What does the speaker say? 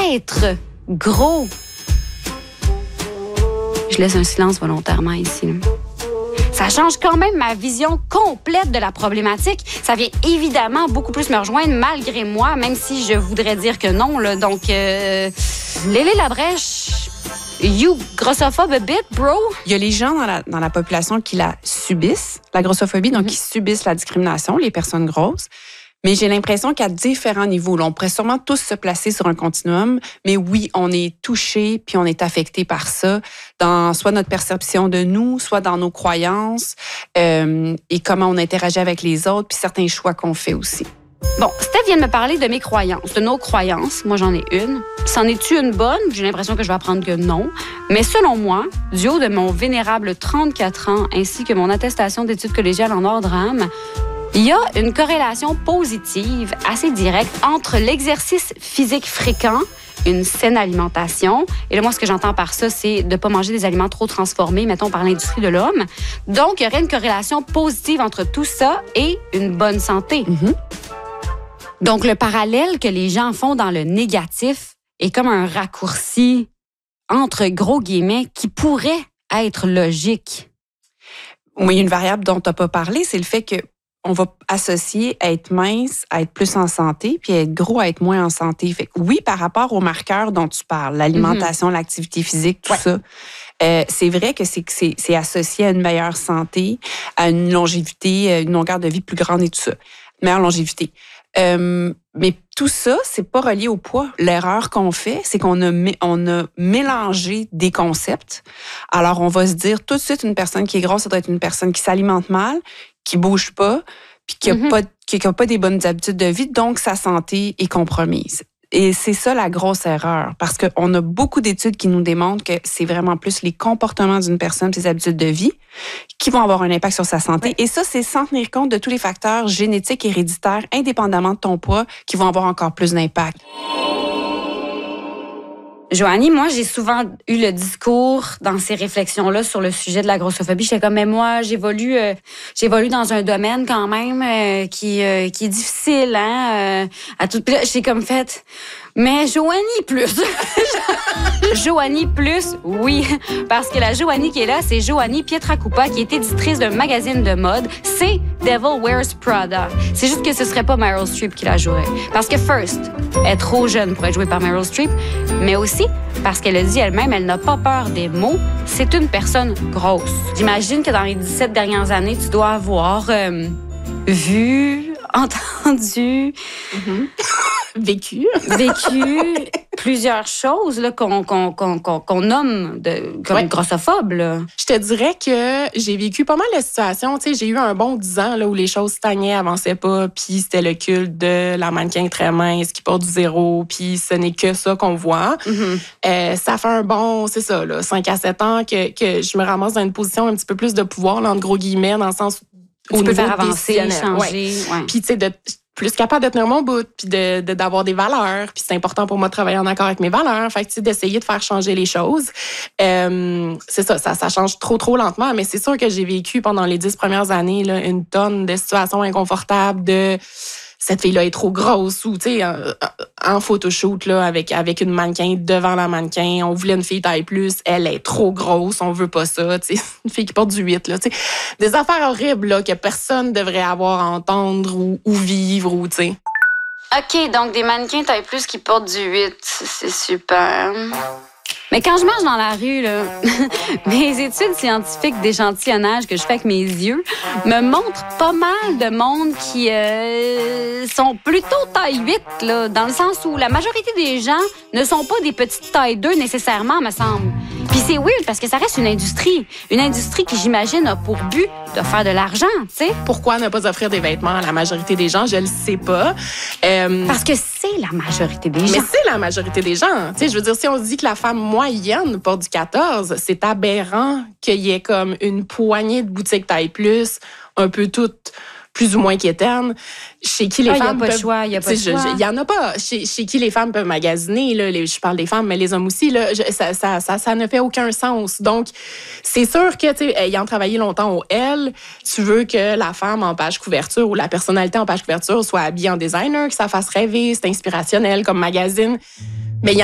être gros. Je laisse un silence volontairement ici. Là. Ça change quand même ma vision complète de la problématique. Ça vient évidemment beaucoup plus me rejoindre malgré moi, même si je voudrais dire que non. Là. Donc, Lélé Labrèche, you grossophobe a bit, bro? Il y a les gens dans la population qui la subissent, la grossophobie, donc qui subissent la discrimination, les personnes grosses. Mais j'ai l'impression qu'à différents niveaux, là, on pourrait sûrement tous se placer sur un continuum, mais oui, on est touché puis on est affecté par ça, dans soit notre perception de nous, soit dans nos croyances et comment on interagit avec les autres, puis certains choix qu'on fait aussi. Bon, Steph vient de me parler de mes croyances, de nos croyances. Moi, j'en ai une. C'en est-tu une bonne? J'ai l'impression que je vais apprendre que non. Mais selon moi, du haut de mon vénérable 34 ans ainsi que mon attestation d'études collégiales en ordre âme, il y a une corrélation positive assez directe entre l'exercice physique fréquent, une saine alimentation. Et là, moi, ce que j'entends par ça, c'est de ne pas manger des aliments trop transformés, mettons, par l'industrie de l'homme. Donc, il y aurait une corrélation positive entre tout ça et une bonne santé. Mm-hmm. Donc, le parallèle que les gens font dans le négatif est comme un raccourci entre gros guillemets qui pourrait être logique. Oui, il y a une variable dont tu n'as pas parlé, c'est le fait que on va associer à être mince, à être plus en santé, puis à être gros, à être moins en santé. Fait que oui, par rapport aux marqueurs dont tu parles, l'alimentation, l'activité physique, tout ça, c'est vrai que c'est associé à une meilleure santé, à une longévité, une longueur de vie plus grande et tout ça. Meilleure longévité. Mais tout ça, c'est pas relié au poids. L'erreur qu'on fait, c'est qu'on a mélangé des concepts. Alors, on va se dire tout de suite, une personne qui est grosse, ça doit être une personne qui s'alimente mal, qui bouge pas, puis qui a pas des bonnes habitudes de vie, donc sa santé est compromise. Et c'est ça la grosse erreur, parce qu'on a beaucoup d'études qui nous démontrent que c'est vraiment plus les comportements d'une personne, ses habitudes de vie, qui vont avoir un impact sur sa santé. Et ça, c'est sans tenir compte de tous les facteurs génétiques, héréditaires, indépendamment de ton poids, qui vont avoir encore plus d'impact. Joanie, moi, j'ai souvent eu le discours dans ces réflexions-là sur le sujet de la grossophobie. J'étais comme, mais moi, j'évolue dans un domaine quand même qui est difficile, hein, à tout. Puis là, j'ai comme fait, mais Joanie plus. Joanie plus, oui. Parce que la Joanie qui est là, c'est Joanie Pietracupa, qui est éditrice d'un magazine de mode. C'est Devil Wears Prada. C'est juste que ce serait pas Meryl Streep qui la jouerait. Parce que first, elle est trop jeune pour être jouée par Meryl Streep, mais aussi parce qu'elle a dit elle-même, elle n'a pas peur des mots. C'est une personne grosse. J'imagine que dans les 17 dernières années, tu dois avoir vu, entendu, vécu plusieurs choses là, qu'on nomme comme grossophobes. Là. Je te dirais que j'ai vécu pas mal de situations. Tu sais, j'ai eu un bon 10 ans là, où les choses stagnaient, avançaient pas, puis c'était le culte de la mannequin très mince qui part du zéro, puis ce n'est que ça qu'on voit. Ça fait un bon, c'est ça, là, 5 à 7 ans que je me ramasse dans une position un petit peu plus de pouvoir, là, entre gros guillemets, dans le sens où tu peux faire avancer, changer. Ouais. Puis tu sais, de plus capable de tenir mon bout, puis d'avoir des valeurs. Puis c'est important pour moi de travailler en accord avec mes valeurs. Fait que, tu sais, d'essayer de faire changer les choses. C'est ça change trop lentement. Mais c'est sûr que j'ai vécu pendant les 10 premières années là, une tonne de situations inconfortables de cette fille-là est trop grosse ou, tu sais, en photoshoot, là, avec une mannequin devant la mannequin. On voulait une fille taille plus. Elle est trop grosse. On veut pas ça, tu sais. Une fille qui porte du 8, là, tu sais. Des affaires horribles, là, que personne devrait avoir à entendre ou vivre ou, tu sais. OK, donc des mannequins taille plus qui portent du 8. C'est super. Mais quand je marche dans la rue, là, mes études scientifiques d'échantillonnage que je fais avec mes yeux me montrent pas mal de monde qui sont plutôt taille 8, là, dans le sens où la majorité des gens ne sont pas des petites tailles 2 nécessairement, me semble. Puis c'est weird parce que ça reste une industrie. Une industrie qui, j'imagine, a pour but de faire de l'argent, tu sais. Pourquoi ne pas offrir des vêtements à la majorité des gens? Je le sais pas. Parce que c'est la majorité des gens. Mais c'est la majorité des gens. Tu sais, je veux dire, si on se dit que la femme moyenne porte du 14, c'est aberrant qu'il y ait comme une poignée de boutiques taille plus, un peu toutes plus ou moins quétaines, chez qui les femmes peuvent... Il n'y a pas de choix. Il y en a pas. Chez qui les femmes peuvent magasiner, là, je parle des femmes, mais les hommes aussi, là, ça ne fait aucun sens. Donc, c'est sûr que, tu sais, ayant travaillé longtemps au L, tu veux que la femme en page couverture ou la personnalité en page couverture soit habillée en designer, que ça fasse rêver, c'est inspirationnel comme magazine.